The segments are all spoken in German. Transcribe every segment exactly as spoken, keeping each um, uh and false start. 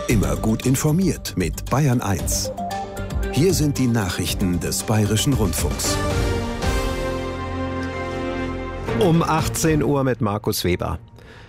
Immer gut informiert mit Bayern eins. Hier sind die Nachrichten des Bayerischen Rundfunks. Um achtzehn Uhr mit Markus Weber.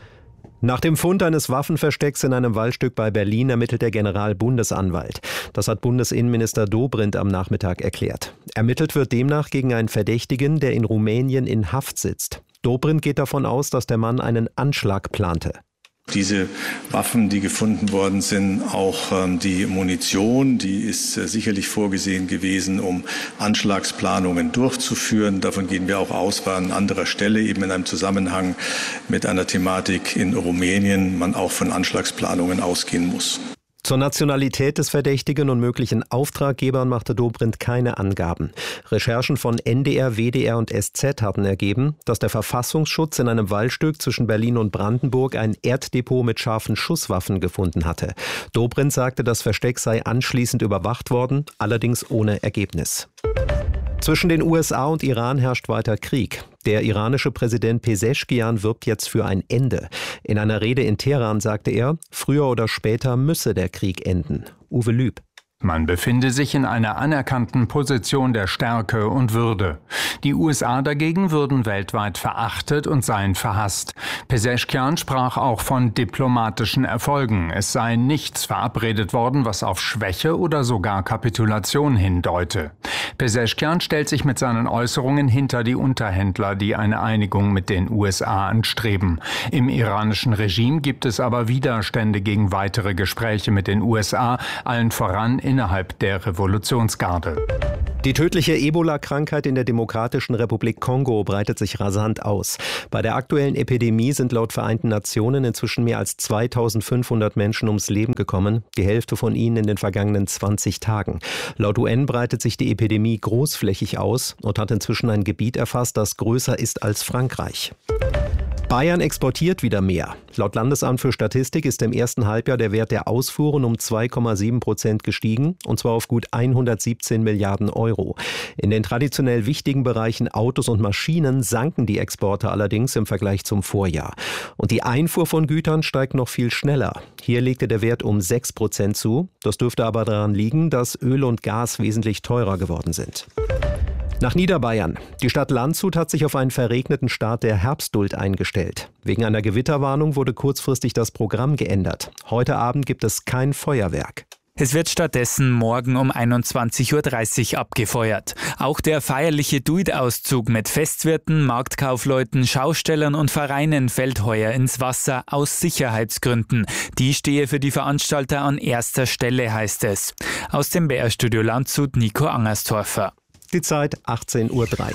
Nach dem Fund eines Waffenverstecks in einem Waldstück bei Berlin ermittelt der Generalbundesanwalt. Das hat Bundesinnenminister Dobrindt am Nachmittag erklärt. Ermittelt wird demnach gegen einen Verdächtigen, der in Rumänien in Haft sitzt. Dobrindt geht davon aus, dass der Mann einen Anschlag plante. Diese Waffen, die gefunden worden sind, auch ähm, die Munition, die ist äh, sicherlich vorgesehen gewesen, um Anschlagsplanungen durchzuführen. Davon gehen wir auch aus, weil an anderer Stelle, eben in einem Zusammenhang mit einer Thematik in Rumänien, man auch von Anschlagsplanungen ausgehen muss. Zur Nationalität des Verdächtigen und möglichen Auftraggebern machte Dobrindt keine Angaben. Recherchen von N D R, W D R und S Z hatten ergeben, dass der Verfassungsschutz in einem Waldstück zwischen Berlin und Brandenburg ein Erddepot mit scharfen Schusswaffen gefunden hatte. Dobrindt sagte, das Versteck sei anschließend überwacht worden, allerdings ohne Ergebnis. Zwischen den U S A und Iran herrscht weiter Krieg. Der iranische Präsident Pezeschkian wirbt jetzt für ein Ende. In einer Rede in Teheran sagte er, früher oder später müsse der Krieg enden. Uwe Lüb. Man befinde sich in einer anerkannten Position der Stärke und Würde. Die U S A dagegen würden weltweit verachtet und seien verhasst. Pezeschkian sprach auch von diplomatischen Erfolgen. Es sei nichts verabredet worden, was auf Schwäche oder sogar Kapitulation hindeute. Pezeschkian stellt sich mit seinen Äußerungen hinter die Unterhändler, die eine Einigung mit den U S A anstreben. Im iranischen Regime gibt es aber Widerstände gegen weitere Gespräche mit den U S A, allen voran innerhalb der Revolutionsgarde. Die tödliche Ebola-Krankheit in der Demokratischen Republik Kongo breitet sich rasant aus. Bei der aktuellen Epidemie sind laut Vereinten Nationen inzwischen mehr als zweitausendfünfhundert Menschen ums Leben gekommen, die Hälfte von ihnen in den vergangenen zwanzig Tagen. Laut U N breitet sich die Epidemie großflächig aus und hat inzwischen ein Gebiet erfasst, das größer ist als Frankreich. Bayern exportiert wieder mehr. Laut Landesamt für Statistik ist im ersten Halbjahr der Wert der Ausfuhren um zwei Komma sieben Prozent gestiegen, und zwar auf gut hundertsiebzehn Milliarden Euro. In den traditionell wichtigen Bereichen Autos und Maschinen sanken die Exporte allerdings im Vergleich zum Vorjahr. Und die Einfuhr von Gütern steigt noch viel schneller. Hier legte der Wert um sechs Prozent zu. Das dürfte aber daran liegen, dass Öl und Gas wesentlich teurer geworden sind. Nach Niederbayern. Die Stadt Landshut hat sich auf einen verregneten Start der Herbstduld eingestellt. Wegen einer Gewitterwarnung wurde kurzfristig das Programm geändert. Heute Abend gibt es kein Feuerwerk. Es wird stattdessen morgen um einundzwanzig Uhr dreißig abgefeuert. Auch der feierliche Duid-Auszug mit Festwirten, Marktkaufleuten, Schaustellern und Vereinen fällt heuer ins Wasser aus Sicherheitsgründen. Die stehe für die Veranstalter an erster Stelle, heißt es. Aus dem B R-Studio Landshut, Nico Angerstorfer. Die Zeit achtzehn Uhr drei.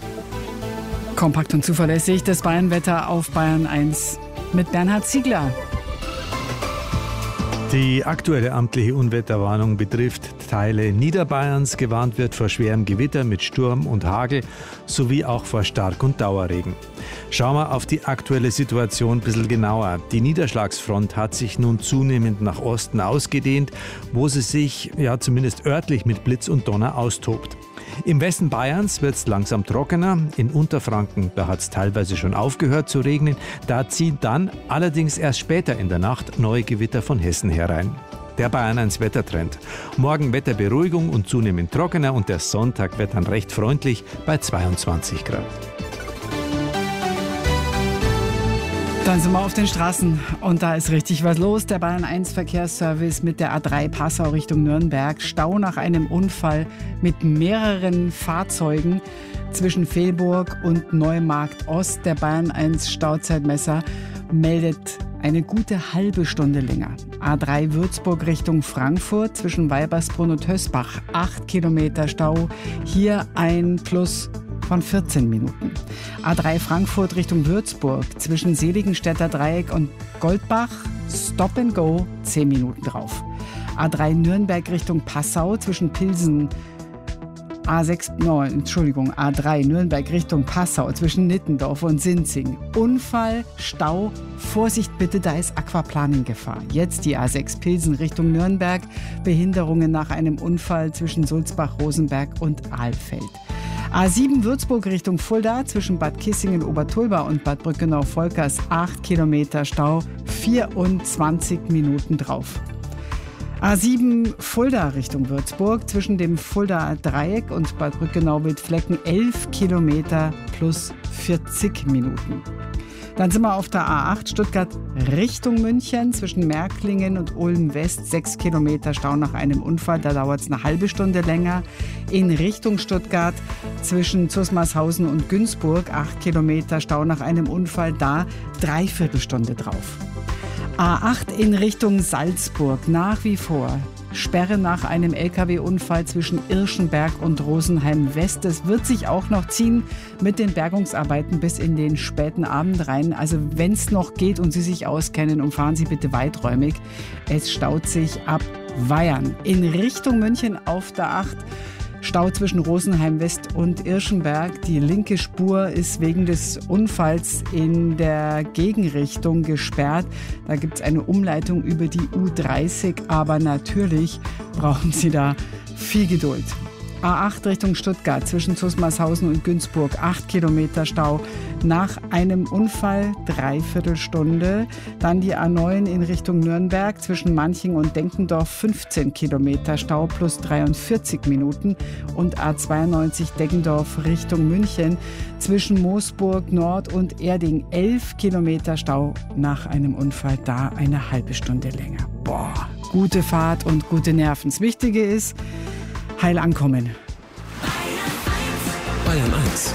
Kompakt und zuverlässig das Bayernwetter auf Bayern eins mit Bernhard Ziegler. Die aktuelle amtliche Unwetterwarnung betrifft Teile Niederbayerns. Gewarnt wird vor schwerem Gewitter mit Sturm und Hagel sowie auch vor Stark- und Dauerregen. Schauen wir auf die aktuelle Situation ein bisschen genauer. Die Niederschlagsfront hat sich nun zunehmend nach Osten ausgedehnt, wo sie sich ja zumindest örtlich mit Blitz und Donner austobt. Im Westen Bayerns wird es langsam trockener. In Unterfranken, da hat es teilweise schon aufgehört zu regnen. Da ziehen dann allerdings erst später in der Nacht neue Gewitter von Hessen herein. Der Bayern eins Wettertrend. Morgen Wetterberuhigung und zunehmend trockener, und der Sonntag wird dann recht freundlich bei zweiundzwanzig Grad. Dann sind wir auf den Straßen und da ist richtig was los. Der Bayern eins Verkehrsservice mit der A drei Passau Richtung Nürnberg. Stau nach einem Unfall mit mehreren Fahrzeugen zwischen Velburg und Neumarkt Ost. Der Bayern eins Stauzeitmesser meldet eine gute halbe Stunde länger. A drei Würzburg Richtung Frankfurt zwischen Weibersbrunn und Hösbach. Acht Kilometer Stau. Hier ein Plus von vierzehn Minuten. A drei Frankfurt Richtung Würzburg zwischen Seligenstädter Dreieck und Goldbach. Stop and Go, zehn Minuten drauf. A drei Nürnberg Richtung Passau zwischen Pilsen. A sechs, no, Entschuldigung, A drei Nürnberg Richtung Passau zwischen Nittendorf und Sinzing. Unfall, Stau, Vorsicht bitte, da ist Aquaplaning-Gefahr. Jetzt die A sechs Pilsen Richtung Nürnberg. Behinderungen nach einem Unfall zwischen Sulzbach, Rosenberg und Ahlfeld. A sieben Würzburg Richtung Fulda zwischen Bad Kissingen, Obertulba und Bad Brückenau-Volkers. acht Kilometer Stau, vierundzwanzig Minuten drauf. A sieben Fulda Richtung Würzburg, zwischen dem Fuldaer Dreieck und Bad Brückenau-Wildflecken elf Kilometer plus vierzig Minuten. Dann sind wir auf der A acht Stuttgart Richtung München, zwischen Märklingen und Ulm West sechs Kilometer Stau nach einem Unfall, da dauert es eine halbe Stunde länger. In Richtung Stuttgart zwischen Zusmarshausen und Günzburg acht Kilometer Stau nach einem Unfall, da dreiviertel Stunde drauf. A acht in Richtung Salzburg, nach wie vor Sperre nach einem L K W-Unfall zwischen Irschenberg und Rosenheim West. Das wird sich auch noch ziehen mit den Bergungsarbeiten bis in den späten Abend rein. Also wenn es noch geht und Sie sich auskennen, umfahren Sie bitte weiträumig. Es staut sich ab Weyern. In Richtung München auf der acht. Stau zwischen Rosenheim West und Irschenberg. Die linke Spur ist wegen des Unfalls in der Gegenrichtung gesperrt. Da gibt es eine Umleitung über die U dreißig, aber natürlich brauchen Sie da viel Geduld. A acht Richtung Stuttgart zwischen Zusmarshausen und Günzburg acht Kilometer Stau nach einem Unfall, dreiviertel Stunde. Dann die A neun in Richtung Nürnberg zwischen Manching und Denkendorf fünfzehn Kilometer Stau plus dreiundvierzig Minuten. Und A zweiundneunzig Deggendorf Richtung München zwischen Moosburg Nord und Erding elf Kilometer Stau nach einem Unfall, da eine halbe Stunde länger. Boah, gute Fahrt und gute Nerven. Das Wichtige ist, heil ankommen. Bayern eins.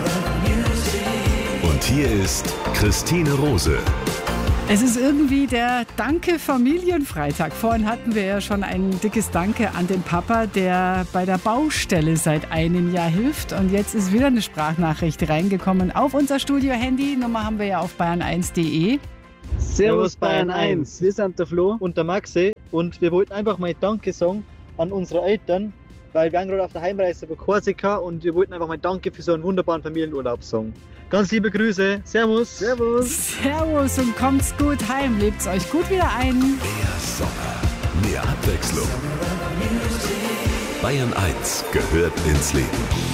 Und hier ist Christine Rose. Es ist irgendwie der Danke-Familienfreitag. Vorhin hatten wir ja schon ein dickes Danke an den Papa, der bei der Baustelle seit einem Jahr hilft. Und jetzt ist wieder eine Sprachnachricht reingekommen auf unser Studio-Handy. Nummer haben wir ja auf bayern eins punkt de. Servus Bayern eins, wir sind der Flo und der Maxi und wir wollten einfach mal Danke sagen an unsere Eltern, weil wir waren gerade auf der Heimreise über Korsika und wir wollten einfach mal Danke für so einen wunderbaren Familienurlaub sagen. Ganz liebe Grüße, Servus. Servus. Servus und kommt's gut heim, lebt's euch gut wieder ein. Mehr Sommer, mehr Abwechslung. Bayern eins gehört ins Leben.